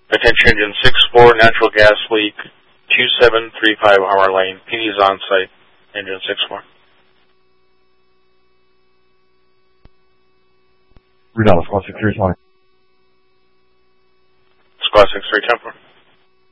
Attention engine 6-4, natural gas leak, 2735 Harmer Lane. PD's on site, engine 6-4. Read out, Squad 6320. Squad 6310.